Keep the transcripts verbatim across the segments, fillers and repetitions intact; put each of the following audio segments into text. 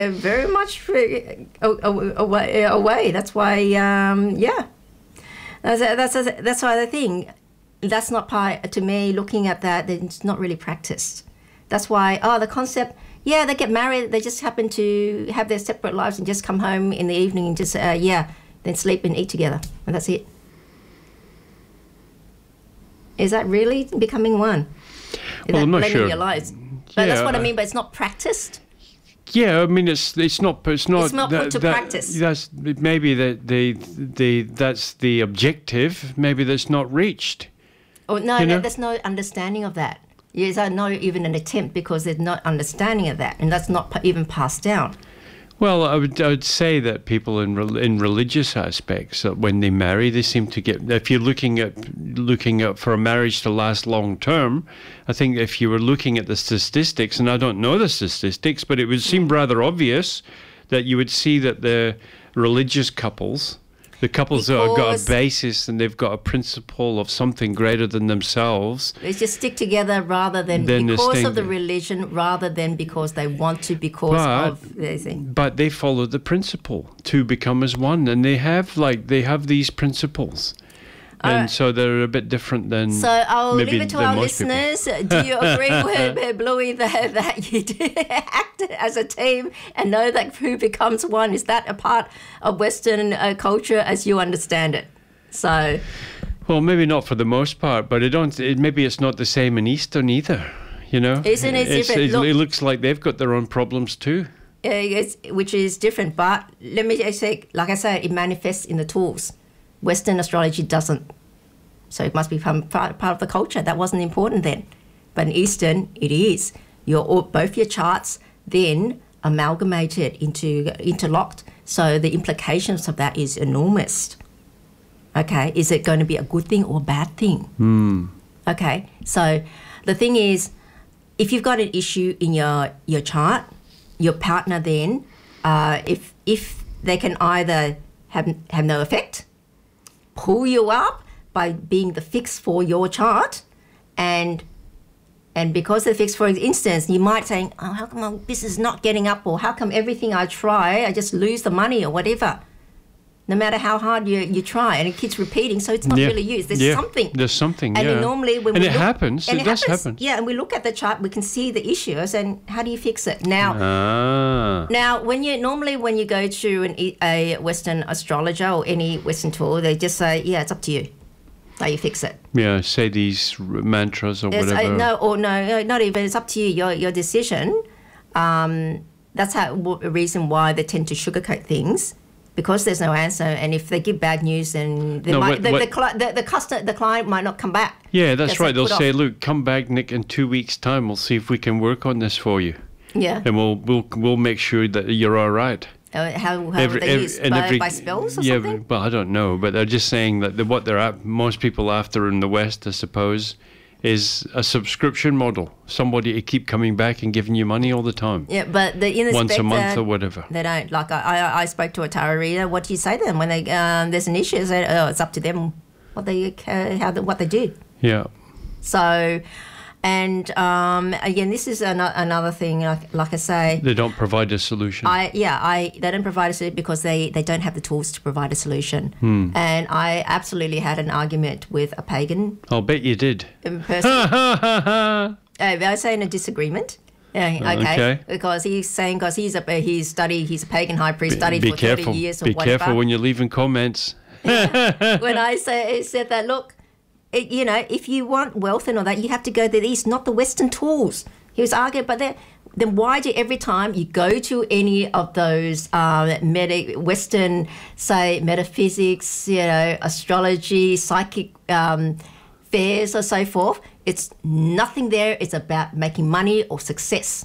uh, very much uh, away. Away. That's why. Um, yeah. That's that's that's why the thing. That's not part to me. Looking at that, it's not really practiced. That's why. Oh, the concept. Yeah, they get married. They just happen to have their separate lives and just come home in the evening and just uh, yeah, then sleep and eat together, and that's it. Is that really becoming one? Is well, I'm not sure. Your lives? But yeah, that's what I mean. But it's not practiced. Yeah, I mean it's it's not it's not it's not that, put to that, practice. That's maybe that the the that's the objective. Maybe that's not reached. Oh no, you know? there's no understanding of that. There's not even an attempt because there's not understanding of that, and that's not even passed down. Well, I would I would say that people in in religious aspects, that when they marry, they seem to get. If you're looking at looking at for a marriage to last long term, I think if you were looking at the statistics, and I don't know the statistics, but it would seem rather obvious that you would see that the religious couples, the couples that have got a basis and they've got a principle of something greater than themselves. They just stick together rather than because of the religion, rather than because they want to, because but, of their thing. But they follow the principle to become as one, and they have like they have these principles. And right. so they're a bit different than. So I'll maybe, leave it to our listeners. People. Do you agree with Bluey that, that you do act as a team and know that who becomes one? Is that a part of Western uh, culture as you understand it? So. Well, maybe not for the most part, but I don't. It, maybe it's not the same in Eastern either. You know, isn't it it's, different? It, Look, it looks like they've got their own problems too. Uh, it's, which is different, but let me just say, like I said, it manifests in the tools. Western astrology doesn't. So it must become part, part of the culture. That wasn't important then. But in Eastern, it is. Your all, both your charts then amalgamated into, interlocked. So the implications of that is enormous. Okay, is it going to be a good thing or a bad thing? Mm. Okay, so the thing is, if you've got an issue in your, your chart, your partner then, uh, if if they can either have have no effect, pull you up by being the fix for your chart, and and because they're fixed, for instance, you might say, oh, how come my business is not getting up, or how come everything I try, I just lose the money or whatever. No matter how hard you, you try, and it keeps repeating, so it's not yeah. really you. There's yeah. something. There's something, and yeah. And normally when and we it look, happens. And it, it does happens. happen. Yeah, and we look at the chart, we can see the issues, and how do you fix it? Now, ah. now when you normally when you go to an, a Western astrologer or any Western tool, they just say, yeah, it's up to you. How you fix it. Yeah, say these mantras or it's, whatever. Uh, no, or no, not even. It's up to you. Your your decision. Um, that's how a reason why they tend to sugarcoat things. Because there's no answer, and if they give bad news, then they no, might, what, the, what, the, cli- the, the, customer, the client might not come back. Yeah, that's right. They'll say, off. "Look, come back, Nick, in two weeks' time. We'll see if we can work on this for you." Yeah, and we'll we'll we'll make sure that you're all right. Uh, how how every, they every, use by, every, by spells or yeah, something? Well, I don't know, but they're just saying that the, what they're at, most people after in the West, I suppose, is a subscription model. Somebody to keep coming back and giving you money all the time. Yeah, but the in once a month or whatever. They don't. Like I, I, I spoke to a tarot reader. What do you say to them when they um, there's an issue? Say, oh, it's up to them what they uh, how the, what they do. Yeah. So, and um, again, this is an, another thing. Like, like I say, they don't provide a solution. I yeah, I they don't provide a solution because they, they don't have the tools to provide a solution. Hmm. And I absolutely had an argument with a pagan. I'll bet you did. In person. uh, I was saying a disagreement. Yeah, okay. okay. Because he's saying because he's a he's studied he's a pagan high priest, be, studied be for careful. thirty years or be whatever. Be careful when you're leaving comments. When I say said that, look. It, you know, if you want wealth and all that, you have to go to the East, not the Western tools. He was arguing, but then, then why do every time you go to any of those uh, meta, Western, say, metaphysics, you know, astrology, psychic um, fairs or so forth, it's nothing there. It's about making money or success.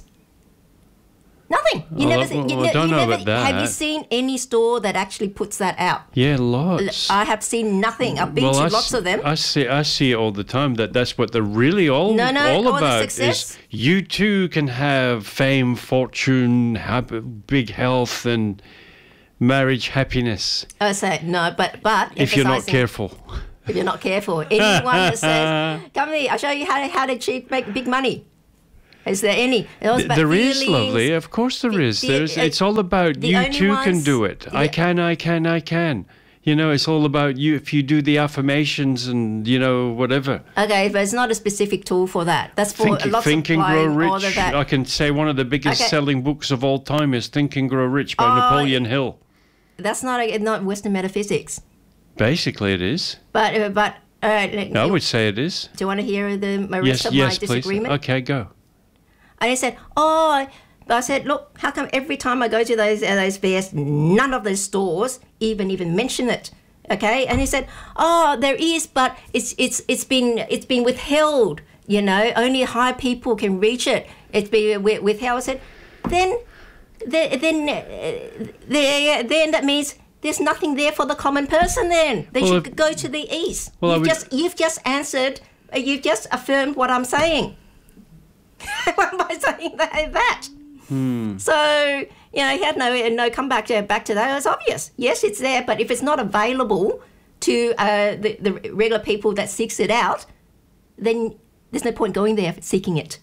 Nothing. You well, never. Well, you, I don't you know never, about that. Have you seen any store that actually puts that out? Yeah, lots. I have seen nothing. I've been well, to I lots see, of them. I see. I see it all the time. That that's what they're really all no, no, all all about. The success. Is you too can have fame, fortune, happy, big health, and marriage happiness. I say no, but but if you're not careful. If you're not careful, anyone that says, "Come here, I'll show you how to, how to achieve make big money." Is there any? Th- there is, lovely. Of course there The- is. the- There's. uh, It's all about the you only too can ones- do it. I yeah. can, I can, I can. You know, it's all about you. If you do the affirmations and, you know, whatever. Okay, but it's not a specific tool for that. That's for Think, lots Think of and Grow applying all of Rich. that. I can say one of the biggest Okay. selling books of all time is Think and Grow Rich by Oh, Napoleon Hill. That's not a, not Western metaphysics. Basically, it is. But uh, but all right. I would say it is. Do you want to hear the my Yes, rest of yes, my please. disagreement? Okay, go. And he said, "Oh," but I said, "Look, how come every time I go to those uh, those fairs, none of those stores even even mention it?" Okay, and he said, "Oh, there is, but it's it's it's been it's been withheld. You know, only high people can reach it. It's been wi- withheld." I said, "Then, the, then, uh, the, then that means." There's nothing there for the common person. Then they Well, should if- go to the east. Well, I you've would- just you've just answered. Uh, you've just affirmed what I'm saying. By saying that. that. Hmm. So you know, he had no no comeback to back to that. It was obvious. Yes, it's there, but if it's not available to uh, the the regular people that seeks it out, then there's no point going there seeking it.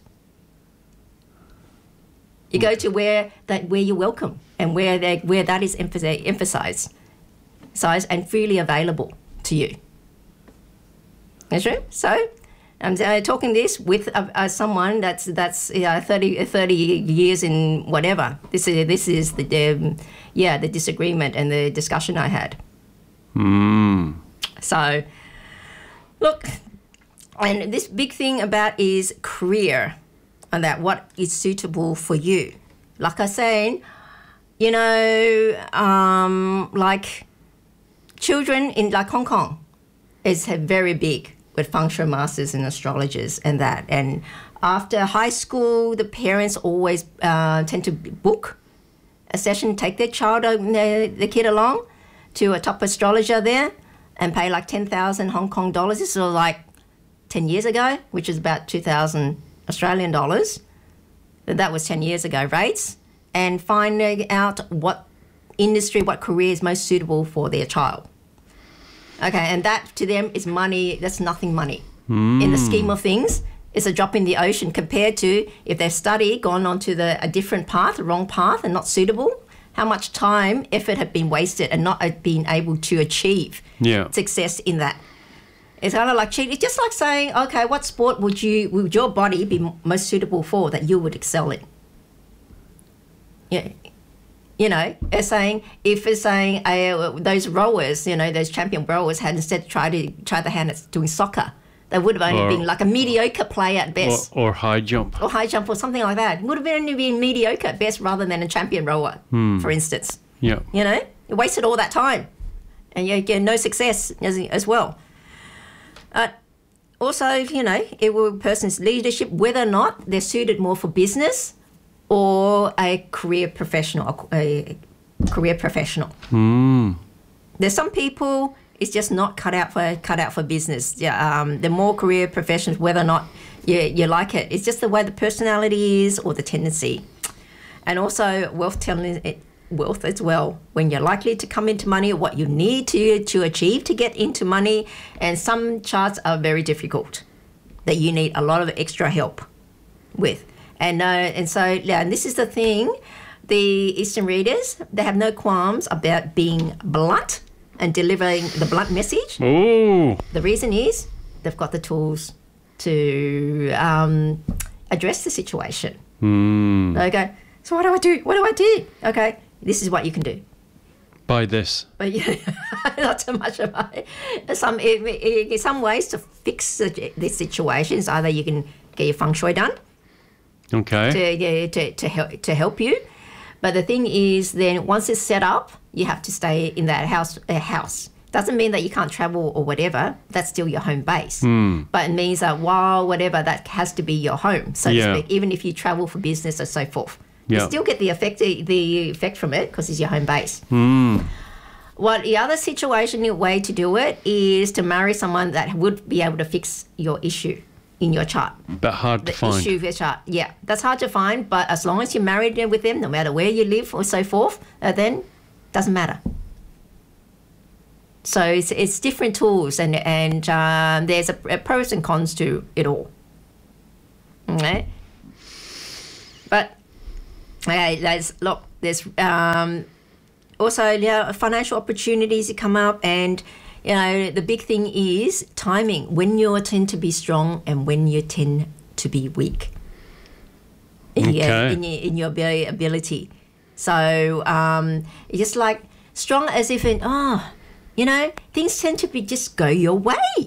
You go to where that where you're welcome and where they, where that is emphasi- emphasized, size and freely available to you. That's true. So, I'm uh, talking this with uh, uh, someone that's that's uh, thirty, thirty years in whatever. This is this is the um, yeah the disagreement and the discussion I had. Mm. So, look, and this big thing about is career. And that what is suitable for you. Like I saying, you know, um, like children in like Hong Kong is very big with functional masters and astrologers and that. And after high school, the parents always uh, tend to book a session, take their child, uh, the kid along to a top astrologer there and pay like ten thousand Hong Kong dollars. This was like ten years ago, which is about two thousand Australian dollars. That was ten years ago rates, and finding out what industry, what career is most suitable for their child. Okay, and that to them is money. That's nothing money. Mm. In the scheme of things, it's a drop in the ocean compared to if they've studied, gone on to the, a different path, a wrong path, and not suitable. How much time, effort have been wasted and not been able to achieve yeah. success in that. It's kind of like cheating. It's just like saying, okay, what sport would you would your body be most suitable for that you would excel in? Yeah, you know, it's saying if it's saying uh, those rowers, you know, those champion rowers had instead tried to try the hand at doing soccer, they would have only or, been like a mediocre player at best, or, or high jump, or high jump, or something like that. It would have been only been mediocre at best rather than a champion rower, hmm. for instance. Yeah, you know, you wasted all that time, and you get no success as, as well. Uh, also, you know, it will person's leadership, whether or not they're suited more for business or a career professional, a career professional. Mm. There's some people it's just not cut out for cut out for business. Yeah, um, the more career professions, whether or not you you like it, it's just the way the personality is or the tendency, and also wealth telling it. Wealth as well, when you're likely to come into money, what you need to to achieve to get into money, and some charts are very difficult that you need a lot of extra help with, and uh, and so yeah, and this is the thing, the Eastern readers, they have no qualms about being blunt and delivering the blunt message. Oh, the reason is they've got the tools to um, address the situation. Mm. Okay, so what do I do? What do I do? Okay. This is what you can do. Buy this. But yeah, not so much about it. Some, in, in some ways to fix this situation is either you can get your feng shui done. Okay. To, yeah, to, to, help, to help you. But the thing is then once it's set up, you have to stay in that house. Uh, house. Doesn't mean that you can't travel or whatever. That's still your home base. Mm. But it means that while whatever, that has to be your home, so yeah. to speak, even if you travel for business or so forth. You Yeah. still get the effect the effect from it because it's your home base. Mm. What the other situation way to do it is to marry someone that would be able to fix your issue in your chart. But hard The to find. issue of your chart, yeah, that's hard to find. But as long as you're married with them, no matter where you live or so forth, uh, then doesn't matter. So it's it's different tools, and and um, there's a, a pros and cons to it all. Okay. But okay, there's look, there's um, also yeah, financial opportunities that come up, and you know the big thing is timing. When you tend to be strong and when you tend to be weak in, Okay. your, in your in your abi- ability. So um, it's just like strong as if in oh, you know things tend to be just go your way.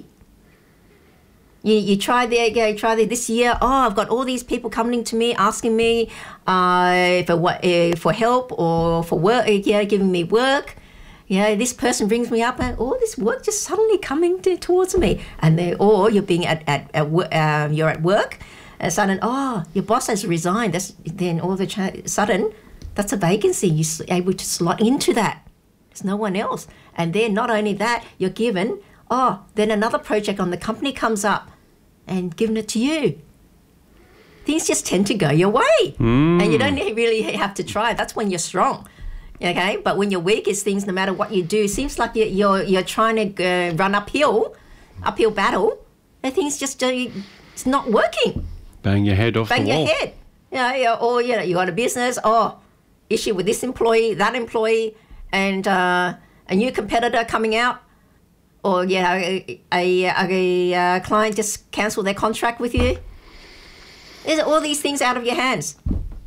You, you try the you try the, this year. Oh, I've got all these people coming to me asking me uh, for what uh, for help or for work. Yeah, giving me work. Yeah, this person brings me up, and all this work just suddenly coming to, towards me. And they, or you're being at at, at wo- um, you're at work, and sudden oh, your boss has resigned. That's then all the cha- sudden that's a vacancy. You're able to slot into that. There's no one else, and then not only that, you're given. Oh, then another project on the company comes up and given it to you. Things just tend to go your way. Mm. And you don't really have to try. That's when you're strong. Okay? But when you're weak, it's things, no matter what you do, it seems like you're, you're, you're trying to uh, run uphill, uphill battle, and things just, uh, it's not working. Bang your head off Bang the your wall. head. You know, you- or, you know, you got a business, oh, issue with this employee, that employee, and uh, a new competitor coming out. Or yeah, a, a, a, a client just cancel their contract with you. There's all these things out of your hands.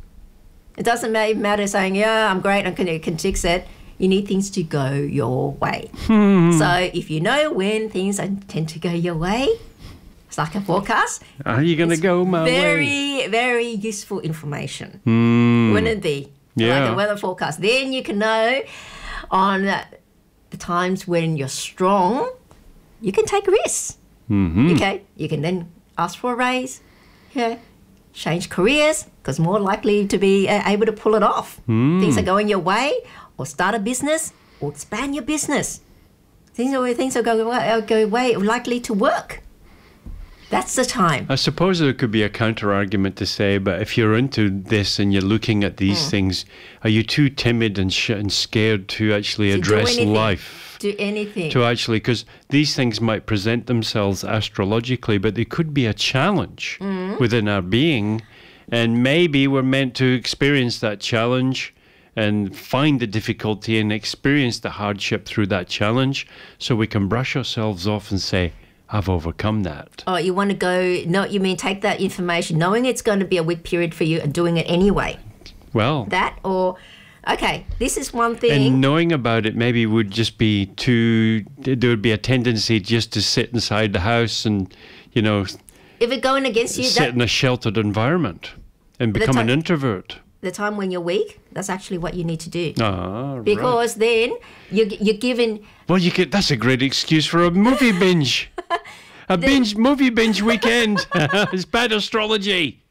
It doesn't ma- matter saying, yeah, I'm great, I can, can fix it. You need things to go your way. So if you know when things are, tend to go your way, it's like a forecast. Are you going to go my very, way? very useful information. Mm. Wouldn't it be? Yeah. Like a weather forecast. Then you can know on uh, the times when you're strong, you can take risks. Mm-hmm. Okay, you can then ask for a raise, yeah, change careers because more likely to be uh, able to pull it off. Mm. Things are going your way, or start a business, or expand your business. Things are things are going uh, go way likely to work. That's the time. I suppose there could be a counter argument to say, but if you're into this and you're looking at these Mm. things, are you too timid and, sh- and scared to actually To do address anything. life? Do anything. To actually, because these things might present themselves astrologically, but they could be a challenge Mm. within our being. And maybe we're meant to experience that challenge and find the difficulty and experience the hardship through that challenge so we can brush ourselves off and say, I've overcome that. Oh, you want to go, no, you mean take that information, knowing it's going to be a weak period for you and doing it anyway. Well, That or, okay, this is one thing. and knowing about it maybe would just be too, there would be a tendency just to sit inside the house and, you know, if it's going against you, sit that, in a sheltered environment and become an ti- introvert. the time when you're weak, that's actually what you need to do. Ah, right. Because then you're, you're given, Well, you get that's a great excuse for a movie binge. A binge movie binge weekend. It's bad astrology.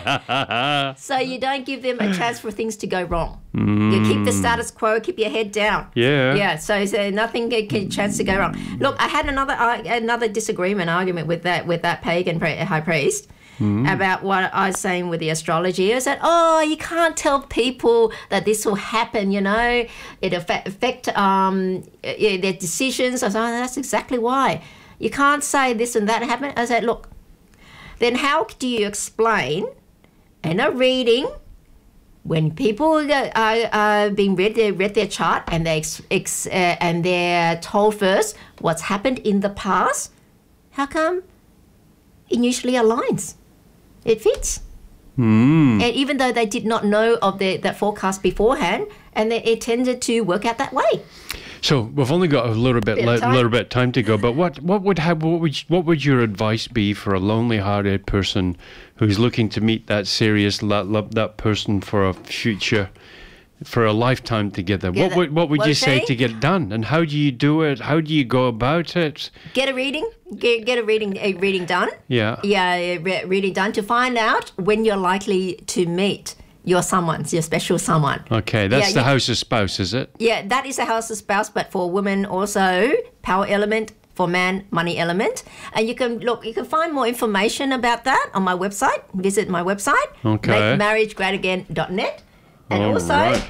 so you don't give them a chance for things to go wrong. You keep the status quo, keep your head down. Yeah. Yeah, so, so nothing can, can chance to go wrong. Look, I had another uh, another disagreement argument with that with that pagan pri- high priest about what I was saying with the astrology. I said, oh, you can't tell people that this will happen. You know, it affect, affect um uh, their decisions. I said, oh, that's exactly why. You can't say this and that happened. I said, look, then how do you explain in a reading when people are, are, are being read, they read their chart and they ex, ex, uh, and they're told first what's happened in the past? How come it usually aligns? It fits. Mm. And even though they did not know of the, that forecast beforehand, and they, it tended to work out that way. So we've only got a little bit, Bit of li- time. little bit time to go. But what, what would have, what would, what would your advice be for a lonely-hearted person who's looking to meet that serious, that, that person for a future, for a lifetime together? Yeah, what that- would, what would what you I'm say saying? to get it done? And how do you do it? How do you go about it? Get a reading, get, get a reading, a reading done. Yeah. Yeah, a re- reading done to find out when you're likely to meet your someone, your special someone. Okay, that's Yeah, the you- house of spouse, is it? Yeah, that is a house of spouse, but for women also power element, for man money element. And you can look, you can find more information about that on my website. Visit my website, Okay. make marriage great again dot net. And All also, right.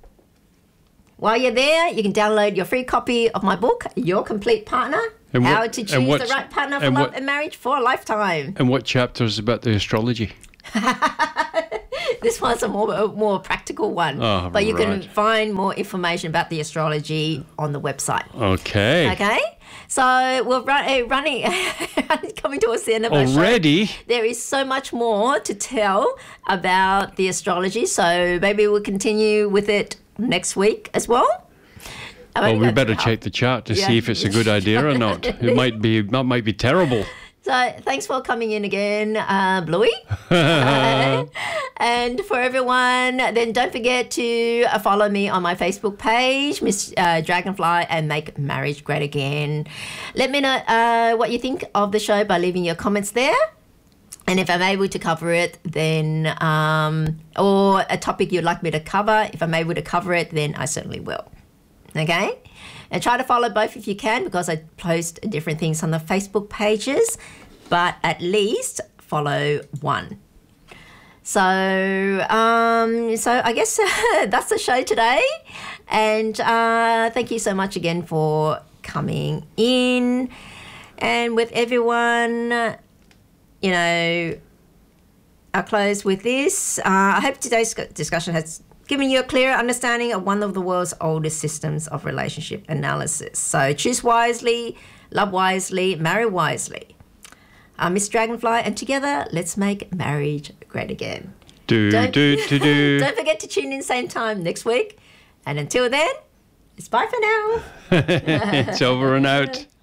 while you're there, you can download your free copy of my book, Your Complete Partner. And what- How to and choose the what's- right partner for and love what- and marriage for a lifetime. And what chapter is about the astrology? This one's a more a more practical one. Oh, but you right. can find more information about the astrology on the website. Okay. Okay? So we're run, uh, running, coming towards the end of our show. Already? There is so much more to tell about the astrology. So maybe we'll continue with it next week as well. Well, we better check the chart to Yeah. see if it's a good idea or not. It might be, that might be terrible. So thanks for coming in again, uh, Bluey. Uh, and for everyone, then don't forget to uh, follow me on my Facebook page, Miss uh, Dragonfly, and Make Marriage Great Again. Let me know uh, what you think of the show by leaving your comments there. And if I'm able to cover it, then, um, or a topic you'd like me to cover, if I'm able to cover it, then I certainly will. Okay? And try to follow both if you can, because I post different things on the Facebook pages, but at least follow one. So, um, so I guess that's the show today. And uh, thank you so much again for coming in. And with everyone, you know, I'll close with this. Uh, I hope today's discussion has given you a clearer understanding of one of the world's oldest systems of relationship analysis. So choose wisely, love wisely, marry wisely. I'm Miss Dragonfly, and together, let's make marriage great again. Do, Don't- do, do, do. Don't forget to tune in same time next week. And until then, it's bye for now. It's over and out.